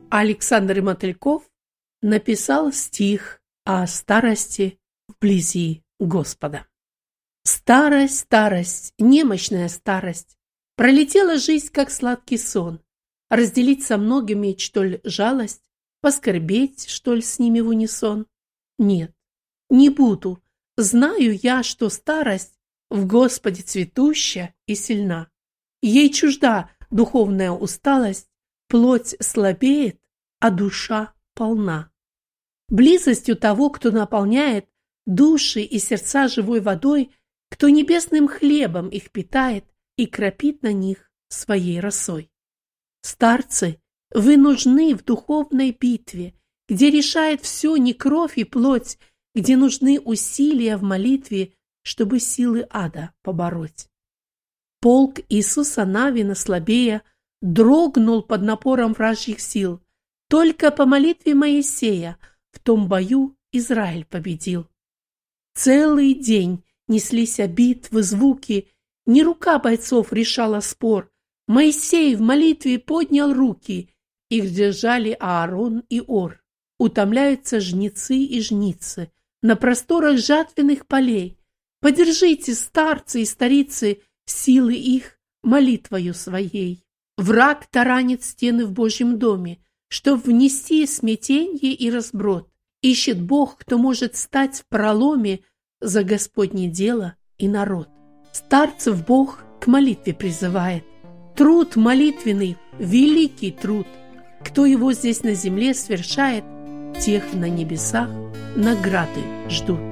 Александр Мотыльков написал стих о старости вблизи Господа. Старость, старость, немощная старость, пролетела жизнь, как сладкий сон. Разделить со многими, что ли, жалость, поскорбеть, что ли, с ними в унисон? Нет, не буду. Знаю я, что старость в Господе цветуща и сильна. Ей чужда духовная усталость, плоть слабеет, а душа полна. Близостью того, кто наполняет души и сердца живой водой, кто небесным хлебом их питает и кропит на них своей росой. Старцы, вы нужны в духовной битве, где решает все не кровь и плоть, где нужны усилия в молитве, чтобы силы ада побороть. Полк Иисуса Навина слабея дрогнул под напором вражьих сил. Только по молитве Моисея в том бою Израиль победил. Целый день неслись битвы, звуки, не рука бойцов решала спор. Моисей в молитве поднял руки, их держали Аарон и Ор. Утомляются жнецы и жницы на просторах жатвенных полей. Подержите, старцы и старицы, силы их молитвою своей. Враг таранит стены в Божьем доме, чтоб внести смятенье и разброд. Ищет Бог, кто может стать в проломе за Господне дело и народ. Старцев Бог к молитве призывает. Труд молитвенный, великий труд. Кто его здесь на земле совершает, тех на небесах награды ждут.